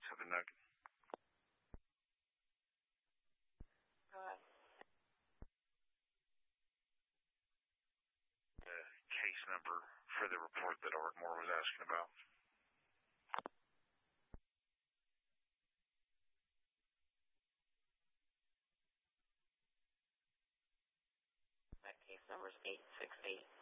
to the Nugget. The case number for the report that Art Moore was asking about. That case number is 868.